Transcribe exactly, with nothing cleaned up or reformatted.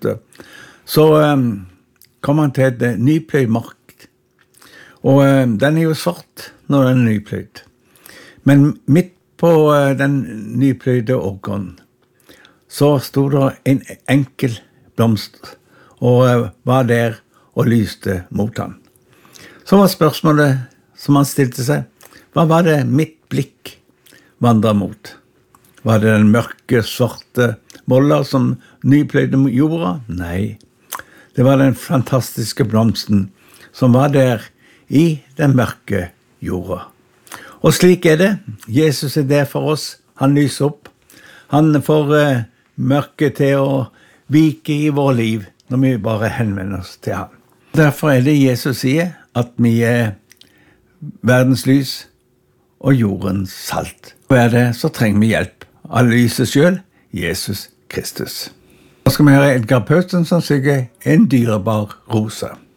måte, så um, kom han til et nypløyd mark. Og um, den er jo svart når den er nypløyd. Men midt på uh, den nypløyde åkeren, så stod det en enkel blomst, og uh, var der og lyste mot han. Så var spørsmålet som han stilte seg, hva var det mitt blikk vandret mot? Var det den mørke, svarte boller som nypløyde jorda? Nei, det var den fantastiske blomsten som var der i den mørke jorda. Og slik er det. Jesus er der for oss. Han lyser opp. Han får uh, mørket til å vike i vår liv når vi bare henvender oss til ham. Derfor er det Jesus sier at vi er verdens lys og jordens salt. Og er det, så trenger vi hjelp av lyset selv, Jesus Kristus. Nå skal vi høre Edgar Pøsten som synger En dyrebar rosa.